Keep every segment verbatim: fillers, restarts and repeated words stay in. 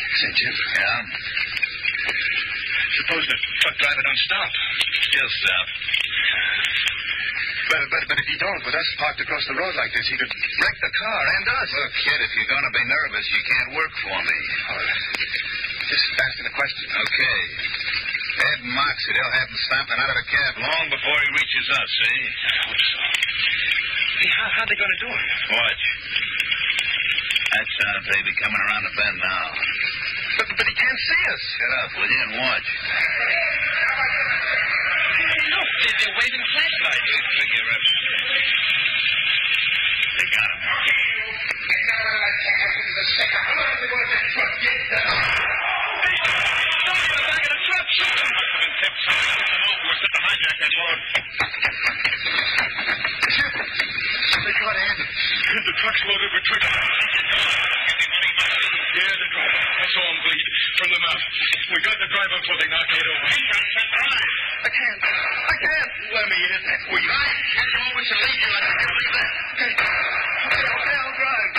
Saint Jim. Yeah? Suppose the truck driver don't stop. He'll stop. But, but, but if he don't, with us parked across the road like this, he could wreck the car and us. Look, kid, if you're going to be nervous, you can't work for me. All right. Just asking a question. Okay. Ed and Moxie, they'll have him stomping out of the cab long before he reaches us, see? I hope so. Hey, how, how are they going to do it? Watch. That's our baby coming around the bend now. But, but he can't see us. Shut up, will you, and watch. Hey, look, they're, they're waving flashlights. Big figure up. They got him. They got Ed. The truck's loaded with trigger. Yeah, the driver. I saw him bleed. Turn them out. We got the driver before they knock Ed over. He got to drive. I can't. I can't. Let me in. Will you? Drive. Hand him over to lead you like I can leave that. Okay. Okay, okay, I'll drive.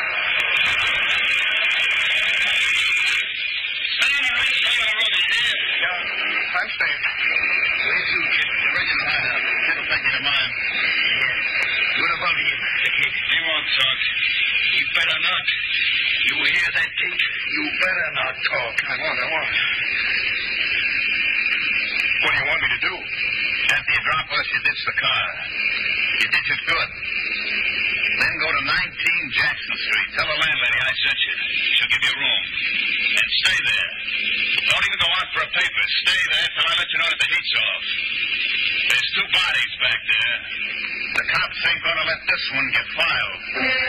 Stay on the right side of the road, you hear? Yeah, I'm staying. Where to, kid? The regular hideout. Kid'll take you to mine. What about him? He won't talk. You better not. You hear that, Kate? You better not talk. I won't, I won't. What do you want me to do? After you drop us, you ditch the car. You ditch it good. Then go to nineteen Jackson Street. Tell the landlady I sent you. She'll give you a room. And stay there. Don't even go out for a paper. Stay there till I let you know that the heat's off. There's two bodies back there. The cops ain't gonna let this one get filed.